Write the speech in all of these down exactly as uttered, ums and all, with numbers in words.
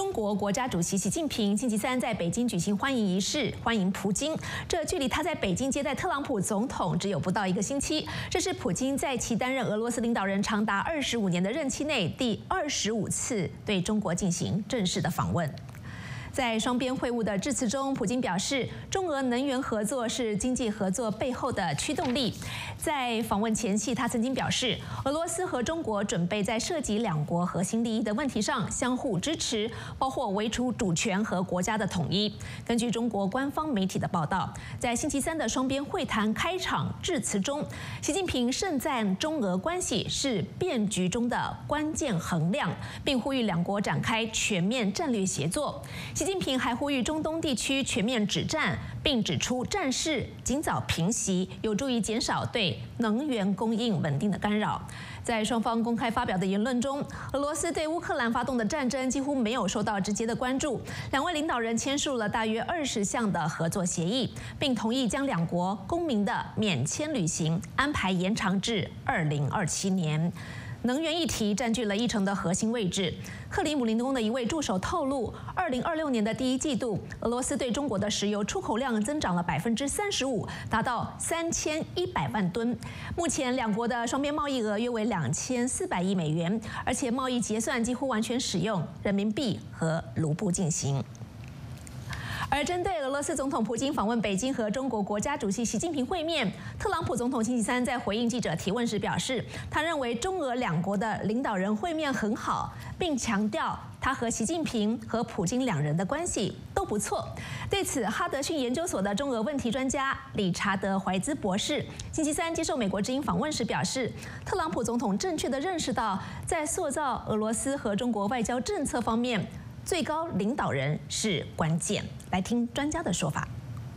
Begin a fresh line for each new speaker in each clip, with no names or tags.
中国国家主席习近平星期三在北京举行欢迎仪式，欢迎普京。这距离他在北京接待特朗普总统只有不到一个星期。这是普京在其担任俄罗斯领导人长达二十五年的任期内第二十五次对中国进行正式的访问。 在双边会晤的致辞中，普京表示，中俄能源合作是经济合作背后的驱动力。在访问前夕，他曾经表示，俄罗斯和中国准备在涉及两国核心利益的问题上相互支持，包括维持主权和国家的统一。根据中国官方媒体的报道，在星期三的双边会谈开场致辞中，习近平盛赞中俄关系是变局中的关键衡量，并呼吁两国展开全面战略协作。 习近平还呼吁中东地区全面止战，并指出战事尽早平息，有助于减少对能源供应稳定的干扰。在双方公开发表的言论中，俄罗斯对乌克兰发动的战争几乎没有受到直接的关注。两位领导人签署了大约二十项的合作协议，并同意将两国公民的免签旅行安排延长至二零二七年。 能源议题占据了议程的核心位置。克里姆林宫的一位助手透露，二零二六年的第一季度，俄罗斯对中国的石油出口量增长了百分之三十五，达到三千一百万吨。目前两国的双边贸易额约为两千四百亿美元，而且贸易结算几乎完全使用人民币和卢布进行。 而针对俄罗斯总统普京访问北京和中国国家主席习近平会面，特朗普总统星期三在回应记者提问时表示，他认为中俄两国的领导人会面很好，并强调他和习近平和普京两人的关系都不错。对此，哈德逊研究所的中俄问题专家理查德·怀兹博士星期三接受美国之音访问时表示，特朗普总统正确地认识到，在塑造俄罗斯和中国外交政策方面， 最高领导人是关键。来听专家的说法。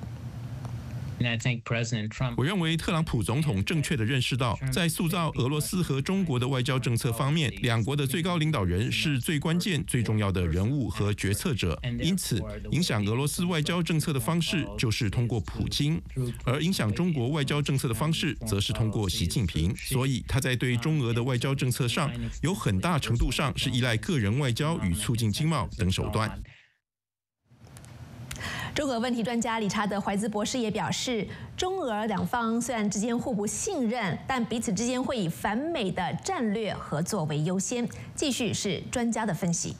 我认为特朗普总统正确地认识到，在塑造俄罗斯和中国的外交政策方面，两国的最高领导人是最关键、最重要的人物和决策者。因此，影响俄罗斯外交政策的方式就是通过普京，而影响中国外交政策的方式则是通过习近平。所以，他在对中俄的外交政策上，有很大程度上是依赖个人外交与促进经贸等手段。
中俄问题专家理查德·怀兹博士也表示，中俄两方虽然之间互不信任，但彼此之间会以反美的战略合作为优先。继续是专家的分析。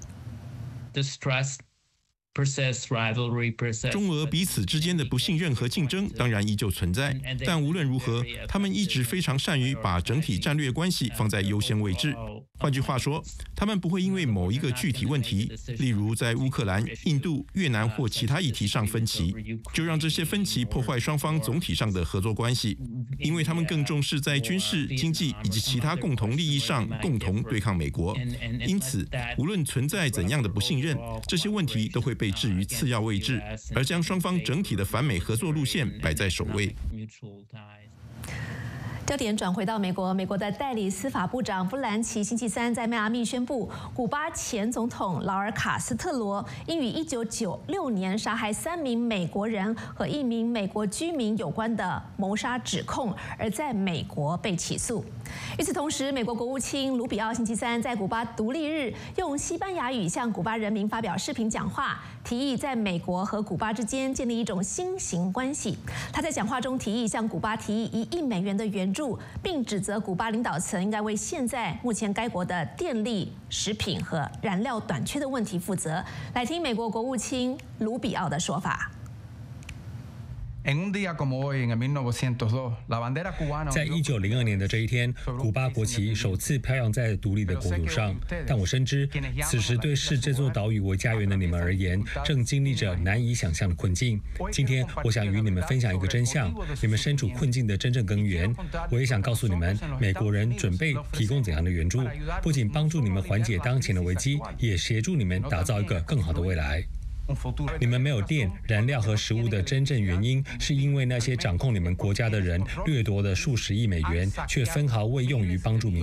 中俄彼此之间的不信任和竞争当然依旧存在，但无论如何，他们一直非常善于把整体战略关系放在优先位置。换句话说，他们不会因为某一个具体问题，例如在乌克兰、印度、越南或其他议题上分歧，就让这些分歧破坏双方总体上的合作关系，因为他们更重视在军事、经济以及其他共同利益上共同对抗美国。因此，无论存在怎样的不信任，这些问题都会被 置于次要位置，而将双方整体的反美合作路线摆在首位。
焦点转回到美国，美国的代理司法部长布兰奇星期三在迈阿密宣布，古巴前总统劳尔·卡斯特罗因与一九九六年杀害三名美国人和一名美国居民有关的谋杀指控，而在美国被起诉。与此同时，美国国务卿卢比奥星期三在古巴独立日用西班牙语向古巴人民发表视频讲话，提议在美国和古巴之间建立一种新型关系。他在讲话中提议向古巴提议一亿美元的援助。 并指责古巴领导层应该为现在目前该国的电力、食品和燃料短缺的问题负责。来听美国国务卿卢比奥的说法。
在一九零二年的这一天，古巴国旗首次飘扬在独立的国土上。但我深知，此时对视这座岛屿为家园的你们而言，正经历着难以想象的困境。今天，我想与你们分享一个真相：你们身处困境的真正根源。我也想告诉你们，美国人准备提供怎样的援助，不仅帮助你们缓解当前的危机，也协助你们打造一个更好的未来。 你们没有电、燃料和食物的真正原因，是因为那些掌控你们国家的人掠夺了数十亿美元，却分毫未用于帮助民。